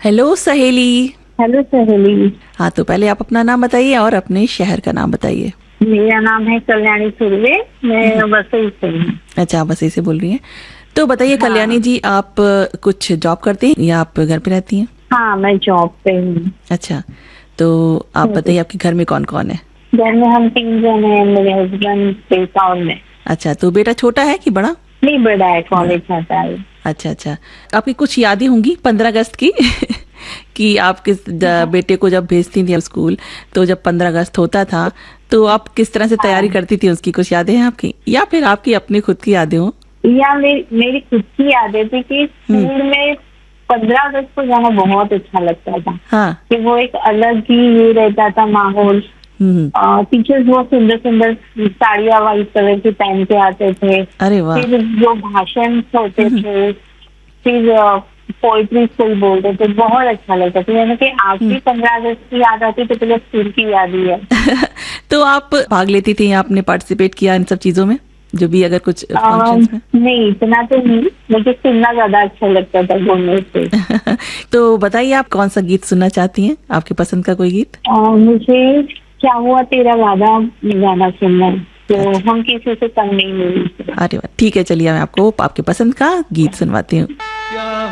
Hello सहेली। Hello सहेली। हाँ, तो पहले आप अपना नाम बताइए और अपने शहर का नाम बताइए। मेरा नाम है कल्याणी सुर्वे, मैं वसई से हूँ। अच्छा, आप बस ऐसे बोल रही हैं। तो बताइए कल्याणी हाँ जी, आप कुछ जॉब करती हैं या आप घर पे रहती हैं? हाँ, मैं जॉब पे हूँ। अच्छा, तो आप बताइए आपके घर में कौन कौन है? घर में हम 3 जन हैं, मेरे हस्बैंड, बेटा और मैं। अच्छा, तो बेटा छोटा है कि बड़ा? नहीं, बड़ा है, बड़ा। कॉलेज जाता है। अच्छा अच्छा। आपकी कुछ यादें होंगी 15 अगस्त की कि आप किस बेटे को जब भेजती थी स्कूल, तो जब 15 अगस्त होता था तो आप किस तरह से तैयारी हाँ, करती थी, उसकी कुछ यादें हैं आपकी या फिर आपकी अपनी खुद की यादें हो? या मेरी खुद की यादें थी कि हम्म। स्कूल में 15 अगस्त को जाना बहुत अच्छा लगता था। हाँ। कि वो एक अलग ही ये रहता था माहौल। हम्म। टीचर्स बहुत सुंदर सुंदर साड़ियाँ वाइट कलर की पहन के आते थे। अरे वाह। फिर जो भाषण होते थे, फिर पोइट्री कोई बोलते थे, बहुत अच्छा लगता था। यानी कि हम्म। आखिरी 15 अगस्त की याद आती तो पहले स्कूल की याद ही है। तो आप भाग लेती थी या आपने पार्टिसिपेट किया इन सब चीजों में, जो भी अगर कुछ फंक्शंस में? नहीं, इतना तो नहीं, मुझे सुनना ज्यादा अच्छा लगता था बोलने से। तो बताइए आप कौन सा गीत सुनना चाहती हैं, आपकी पसंद का कोई गीत? मुझे क्या हुआ तेरा वादा गाना सुनना है, तो अच्छा। हम किसी से कम नहीं मिले। अरे वाह, ठीक है, चलिए मैं आपको आपके पसंद का गीत सुनवाती हूँ।